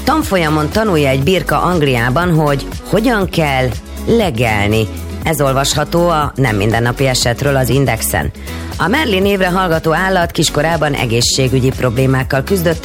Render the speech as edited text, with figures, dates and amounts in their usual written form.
Tanfolyamon tanulja egy birka Angliában, hogy hogyan kell legelni. Ez olvasható a nem mindennapi esetről az Indexen. A Merlin névre hallgató állat kiskorában egészségügyi problémákkal küzdött,